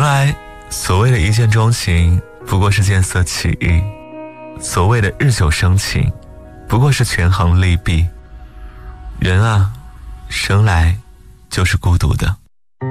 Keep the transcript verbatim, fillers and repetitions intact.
来所谓的一见钟情不过是见色起意，所谓的日久生情不过是权衡利弊。人啊，生来就是孤独的。